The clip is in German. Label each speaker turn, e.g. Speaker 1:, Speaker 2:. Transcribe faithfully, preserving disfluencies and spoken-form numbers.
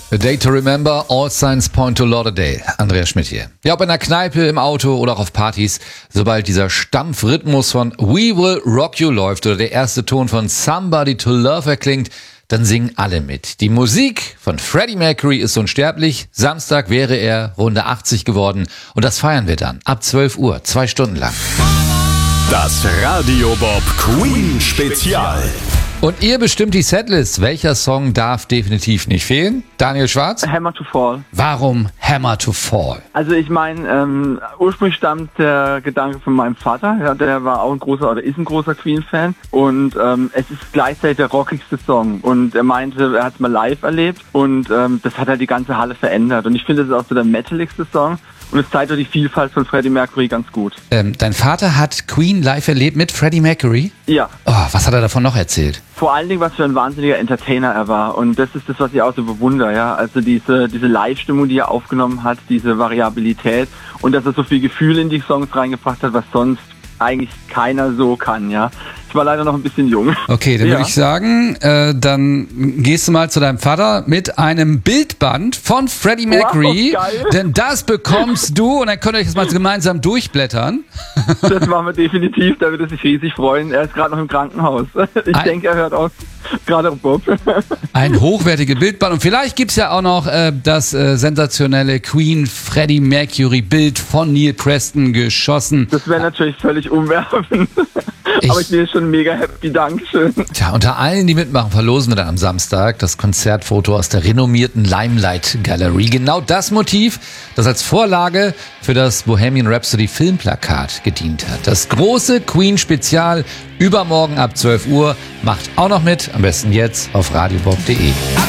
Speaker 1: A Day to Remember, All Signs Point to Lauderdale. Andreas Schmidt hier. Ja, ob in der Kneipe, im Auto oder auch auf Partys, sobald dieser Stampfrhythmus von We Will Rock You läuft oder der erste Ton von Somebody to Love erklingt, dann singen alle mit. Die Musik von Freddie Mercury ist unsterblich. Samstag wäre er Runde achtzig geworden und das feiern wir dann ab zwölf Uhr, zwei Stunden lang.
Speaker 2: Das Radio Bob Queen Spezial.
Speaker 1: Und ihr bestimmt die Setlist. Welcher Song darf definitiv nicht fehlen? Daniel Schwarz?
Speaker 3: Hammer to Fall.
Speaker 1: Warum Hammer to Fall?
Speaker 3: Also ich meine, ähm, ursprünglich stammt der Gedanke von meinem Vater. Ja, der war auch ein großer oder ist ein großer Queen-Fan. Und ähm, es ist gleichzeitig der rockigste Song. Und er meinte, er hat es mal live erlebt. Und ähm, das hat halt die ganze Halle verändert. Und ich finde, es ist auch so der metaligste Song. Und es zeigt doch die Vielfalt von Freddie Mercury ganz gut.
Speaker 1: Ähm, dein Vater hat Queen live erlebt mit Freddie Mercury?
Speaker 3: Ja.
Speaker 1: Oh, was hat er davon noch erzählt?
Speaker 3: Vor allen Dingen, was für ein wahnsinniger Entertainer er war. Und das ist das, was ich auch so bewundere, ja. Also diese, diese Live-Stimmung, die er aufgenommen hat, diese Variabilität und dass er so viel Gefühl in die Songs reingebracht hat, was sonst eigentlich keiner so kann, ja. Ich war leider noch ein bisschen jung.
Speaker 1: Okay, dann
Speaker 3: ja.
Speaker 1: würde ich sagen, äh, dann gehst du mal zu deinem Vater mit einem Bildband von Freddie Mercury,
Speaker 3: wow, geil.
Speaker 1: Denn das bekommst du und dann könnt ihr euch das mal gemeinsam durchblättern.
Speaker 3: Das machen wir definitiv, da wird er sich riesig freuen. Er ist gerade noch im Krankenhaus. Ich ein, denke, er hört auch gerade Bob.
Speaker 1: Ein hochwertiges Bildband und vielleicht gibt's ja auch noch äh, das äh, sensationelle Queen Freddie Mercury Bild von Neil Preston geschossen.
Speaker 3: Das wäre natürlich völlig umwerfend. Ich, Aber ich bin schon mega happy, Dankeschön.
Speaker 1: Tja, unter allen, die mitmachen, verlosen wir dann am Samstag das Konzertfoto aus der renommierten Limelight Gallery. Genau das Motiv, das als Vorlage für das Bohemian Rhapsody Filmplakat gedient hat. Das große Queen-Spezial übermorgen ab zwölf Uhr. Macht auch noch mit, am besten jetzt auf radiobob punkt de.